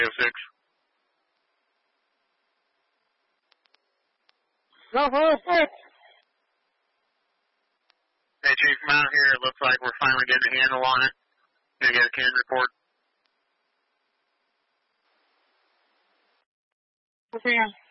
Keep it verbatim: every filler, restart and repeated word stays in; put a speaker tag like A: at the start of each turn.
A: oh six.
B: Go for oh six.
A: Hey, Chief, I'm out here. It looks like we're finally getting a handle on it. Gonna get a can report.
B: Okay.